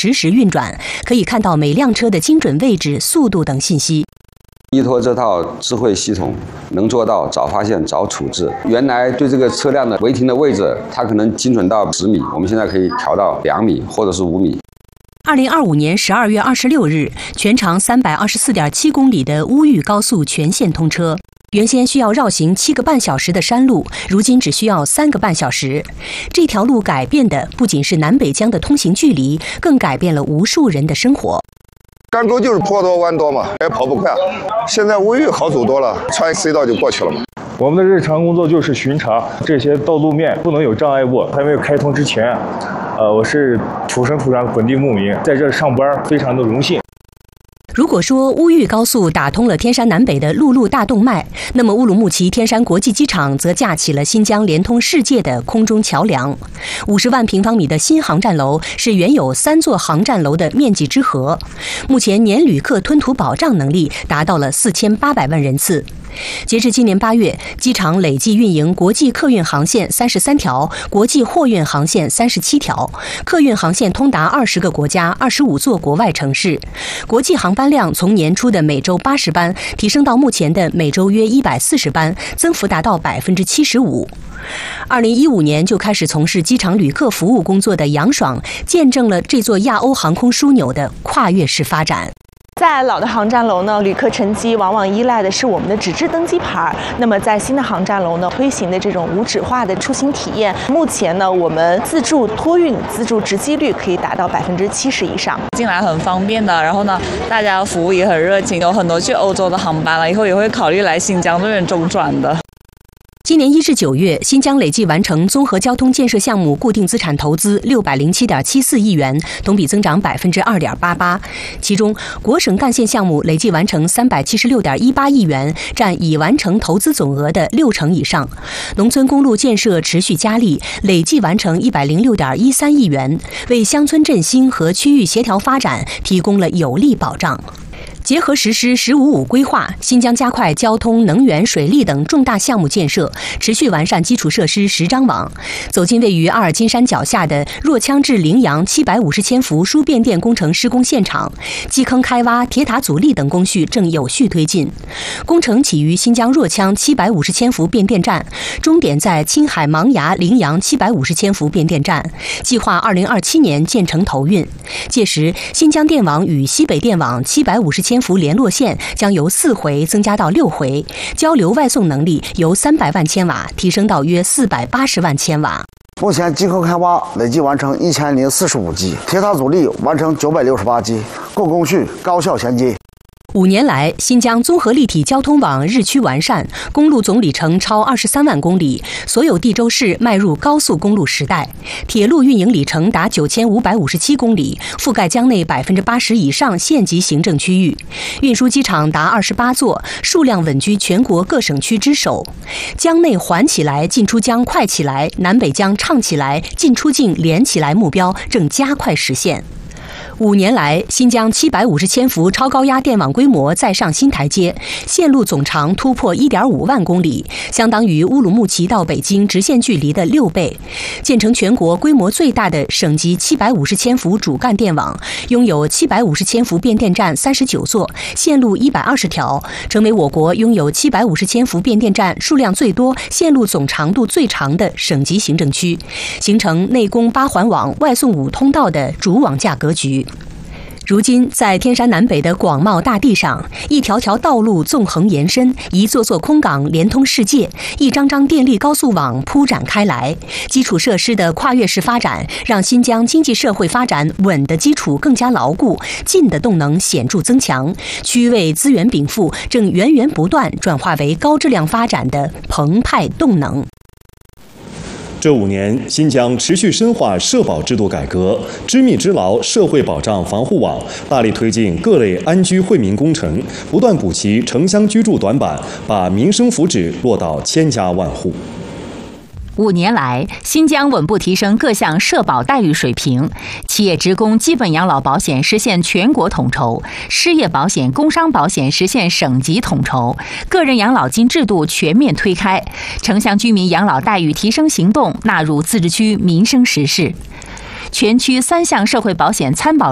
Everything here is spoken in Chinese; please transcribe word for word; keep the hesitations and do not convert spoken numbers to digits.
实时运转，可以看到每辆车的精准位置、速度等信息。 依托这套智慧系统，能做到早发现、早处置。原来对这个车辆的违停的位置，它可能精准到十米，我们现在可以调到两米或者是五米。 二零二五年十二月二十六日，全长三百二十四点七公里的乌豫高速全线通车。原先需要绕行七个半小时的山路，如今只需要三个半小时。这条路改变的不仅是南北疆的通行距离，更改变了无数人的生活。 干沟就是坡多弯多嘛，也跑不快。现在乌豫好走多了，穿 C 道就过去了嘛。 我们的日常工作就是巡查这些道路面不能有障碍物。还没有开通之前，呃，我是土生土长的本地牧民，在这上班非常的荣幸。 如果说乌豫高速打通了天山南北的陆路大动脉，那么乌鲁木齐天山国际机场则架起了新疆连通世界的空中桥梁。五十万平方米的新航站楼是原有三座航站楼的面积之和。目前年旅客吞吐保障能力达到了四千八百万人次。截至今年八月，机场累计运营国际客运航线三十三条，国际货运航线三十七条，客运航线通达二十个国家、二十五座国外城市。国际航班量从年初的每周八十班提升到目前的每周约一百四十班，增幅达到百分之七十五。二零一五年就开始从事机场旅客服务工作的杨爽，见证了这座亚欧航空枢纽的跨越式发展。 在老的航站楼呢，旅客乘机往往依赖的是我们的纸质登机牌。那么在新的航站楼呢，推行的这种无纸化的出行体验，目前呢，我们自助托运、自助值机率可以达到百分之七十以上。 进来很方便的，然后呢，大家服务也很热情，有很多去欧洲的航班了，以后也会考虑来新疆这边中转的。 今年一至九月，新疆累计完成综合交通建设项目固定资产投资六百零七点七四亿元，同比增长百分之二点八八。其中，国省干线项目累计完成三百七十六点一八亿元，占已完成投资总额的六成以上。农村公路建设持续加力，累计完成一百零六点一三亿元，为乡村振兴和区域协调发展提供了有力保障。结合实施“十五五”规划，新疆加快交通、能源、水利等重大项目建设，持续完善基础设施十张网。走进位于阿尔金山脚下的若羌至羚羊七百五十千伏输变电工程施工现场，基坑开挖、铁塔阻力等工序正有序推进。工程起于新疆若羌七百五十千伏变电站，终点在青海茫崖羚羊七百五十千伏变电站，计划二零二七年建成投运。届时，新疆电网与西北电网七百五十千伏联络线将由四回增加到六回，交流外送能力由三百万千瓦提升到约四百八十万千瓦。 目前基坑开挖累计完成一千零四十五基，铁塔阻力完成九百六十八基，各工序高效衔接。 五年来，新疆综合立体交通网日趋完善，公路总里程超二十三万公里，所有地州市迈入高速公路时代。铁路运营里程达九千五百五十七公里，覆盖疆内百分之八十以上县级行政区域。运输机场达二十八座，数量稳居全国各省区之首。疆内缓起来，进出疆快起来，南北疆畅起来，进出境连起来目标正加快实现。五年来，新疆七百五十千伏超高压电网规模再上新台阶，线路总长突破一点五万公里，相当于乌鲁木齐到北京直线距离的六倍，建成全国规模最大的省级七百五十千伏主干电网，拥有七百五十千伏变电站三十九座，线路一百二十条，成为我国拥有七百五十千伏变电站数量最多、线路总长度最长的省级行政区，形成内供八环网、外送五通道的主网架格局。如今，在天山南北的广袤大地上，一条条道路纵横延伸，一座座空港连通世界，一张张电力高速网铺展开来。基础设施的跨越式发展，让新疆经济社会发展稳的基础更加牢固，进的动能显著增强，区位资源禀赋正源源不断转化为高质量发展的澎湃动能。 这五年，新疆持续深化社保制度改革，织密织牢社会保障防护网，大力推进各类安居惠民工程，不断补齐城乡居住短板，把民生福祉落到千家万户。 五年来，新疆稳步提升各项社保待遇水平，企业职工基本养老保险实现全国统筹，失业保险、工伤保险实现省级统筹，个人养老金制度全面推开，城乡居民养老待遇提升行动纳入自治区民生实事。全区三项社会保险参保